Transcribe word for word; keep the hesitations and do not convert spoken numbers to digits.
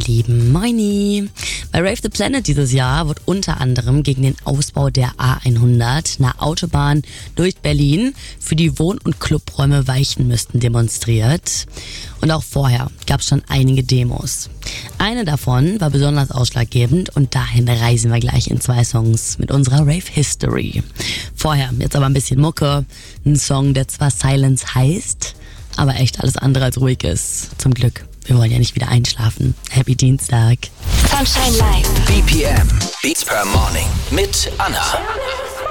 Lieben, moini. Bei Rave the Planet dieses Jahr wird unter anderem gegen den Ausbau der A hundert, einer Autobahn durch Berlin, für die Wohn- und Clubräume weichen müssten, demonstriert. Und auch vorher gab es schon einige Demos. Eine davon war besonders ausschlaggebend und dahin reisen wir gleich in zwei Songs mit unserer Rave History. Vorher jetzt aber ein bisschen Mucke, ein Song, der zwar Silence heißt, aber echt alles andere als ruhig ist. Zum Glück. Wir wollen ja nicht wieder einschlafen. Happy Dienstag. Sunshine Live. B P M. Beats per Morning. Mit Anna.